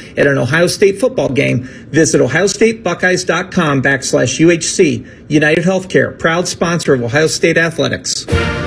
at an Ohio State football game, visit ohiostatebuckeyes.com/UHC. United Healthcare, proud sponsor of Ohio State Athletics.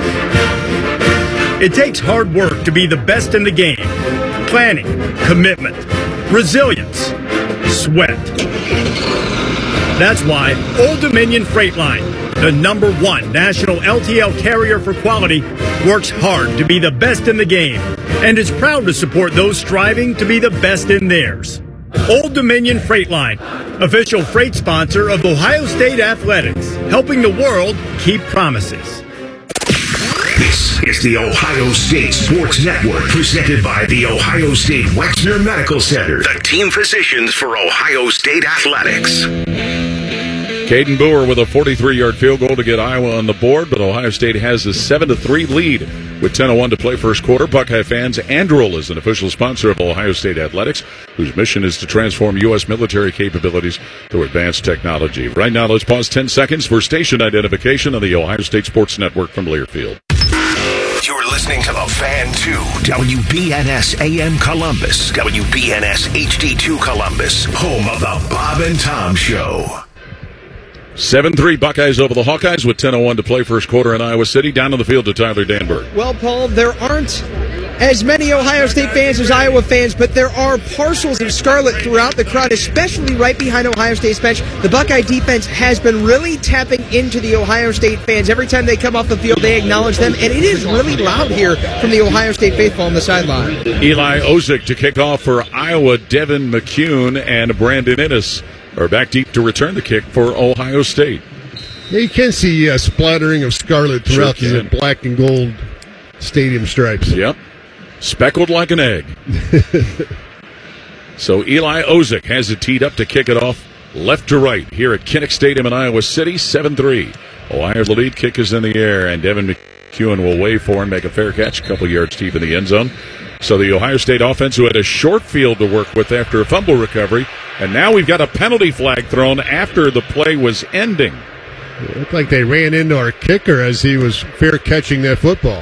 It takes hard work to be the best in the game. Planning, commitment, resilience, sweat. That's why Old Dominion Freight Line, the #1 national LTL carrier for quality, works hard to be the best in the game and is proud to support those striving to be the best in theirs. Old Dominion Freight Line, official freight sponsor of Ohio State Athletics, helping the world keep promises. This is the Ohio State Sports Network, presented by the Ohio State Wexner Medical Center, the team physicians for Ohio State Athletics. Caden Boer with a 43-yard field goal to get Iowa on the board, but Ohio State has a 7-3 lead with 10:01 to play first quarter. Buckeye fans, Anduril is an official sponsor of Ohio State Athletics, whose mission is to transform U.S. military capabilities through advanced technology. Right now, let's pause 10 seconds for station identification on the Ohio State Sports Network from Learfield. You're listening to The Fan 2, WBNS AM Columbus, WBNS HD2 Columbus, home of the Bob and Tom Show. 7-3 Buckeyes over the Hawkeyes with 10:01 to play first quarter in Iowa City. Down on the field to Tyler Danberg. Well, Paul, there aren't as many Ohio State fans as Iowa fans, but there are parcels of scarlet throughout the crowd, especially right behind Ohio State's bench. The Buckeye defense has been really tapping into the Ohio State fans. Every time they come off the field, they acknowledge them, and it is really loud here from the Ohio State faithful on the sideline. Eli Ozick to kick off for Iowa. Devin McCune and Brandon Innes are back deep to return the kick for Ohio State. Yeah, you can see a splattering of scarlet throughout the black and gold stadium stripes. Yep. Speckled like an egg. So Eli Ozick has it teed up to kick it off left to right here at Kinnick Stadium in Iowa City, 7-3. Ohio's lead, kick is in the air, and Devin McCune will wave for and make a fair catch, a couple yards deep in the end zone. So the Ohio State offense, who had a short field to work with after a fumble recovery, and now we've got a penalty flag thrown after the play was ending. It looked like they ran into our kicker as he was fair catching that football.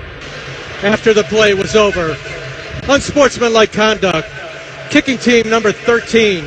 After the play was over, unsportsmanlike conduct, kicking team number 13,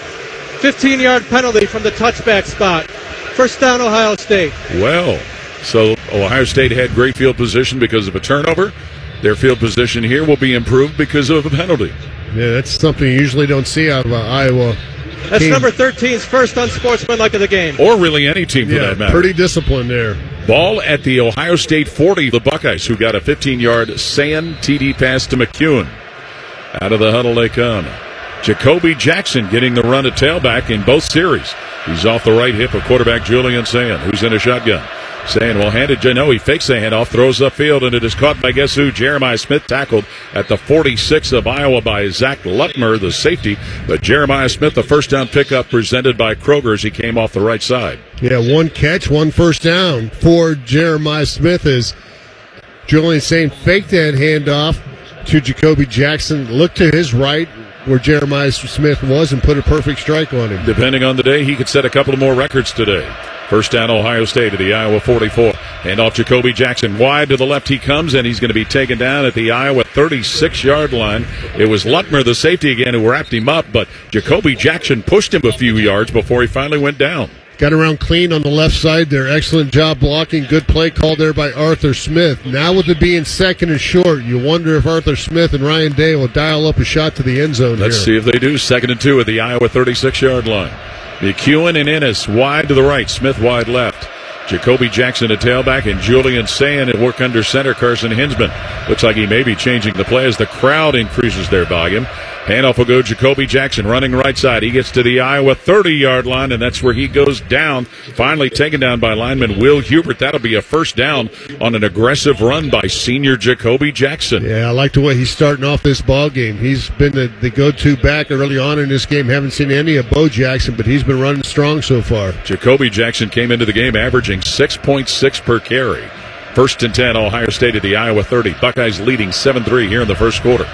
15-yard penalty from the touchback spot. First down, Ohio State. Well, so Ohio State had great field position because of a turnover. Their field position here will be improved because of a penalty. Yeah, that's something you usually don't see out of Iowa. That's number 13's first unsportsmanlike of the game. Or really any team for that matter. Pretty disciplined there. Ball at the Ohio State 40. The Buckeyes, who got a 15-yard sand TD pass to McCune. Out of the huddle they come. Jacoby Jackson getting the run at tailback in both series. He's off the right hip of quarterback Julian Sand, who's in a shotgun. Sand will hand it. No, he fakes the handoff, throws upfield, and it is caught by guess who? Jeremiah Smith, tackled at the 46 of Iowa by Zach Lutmer, the safety. But Jeremiah Smith, the first down pickup presented by Kroger as he came off the right side. Yeah, one catch, one first down for Jeremiah Smith as Julian Sand faked that handoff to Jacoby Jackson. Looked to his right where Jeremiah Smith was and put a perfect strike on him. Depending on the day, he could set a couple of more records today. First down, Ohio State at the Iowa 44. Hand off Jacoby Jackson. Wide to the left he comes, and he's going to be taken down at the Iowa 36-yard line. It was Lutmer, the safety again, who wrapped him up, but Jacoby Jackson pushed him a few yards before he finally went down. Got around clean on the left side there. Excellent job blocking. Good play called there by Arthur Smith. Now with it being second and short, you wonder if Arthur Smith and Ryan Day will dial up a shot to the end zone. Let's see if they do. 2nd and 2 at the Iowa 36-yard line. McEwen and Ennis wide to the right. Smith wide left. Jacoby Jackson a tailback, and Julian Sand at work under center. Carson Hinsman looks like he may be changing the play as the crowd increases their volume. Handoff will go Jacoby Jackson running right side. He gets to the Iowa 30-yard line, and that's where he goes down. Finally taken down by lineman Will Hubert. That'll be a first down on an aggressive run by senior Jacoby Jackson. Yeah, I like the way he's starting off this ball game. He's been the go-to back early on in this game. Haven't seen any of Bo Jackson, but he's been running strong so far. Jacoby Jackson came into the game averaging 6.6 per carry. 1st and 10, Ohio State at the Iowa 30. Buckeyes leading 7-3 here in the first quarter.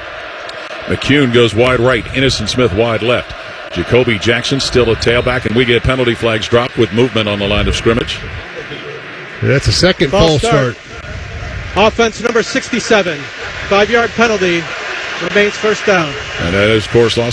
McCune goes wide right. Innocent Smith wide left. Jacoby Jackson still a tailback, and we get penalty flags dropped with movement on the line of scrimmage. And that's a second false start. Offense number 67. 5-yard penalty. Remains first down. And that is, of course, loss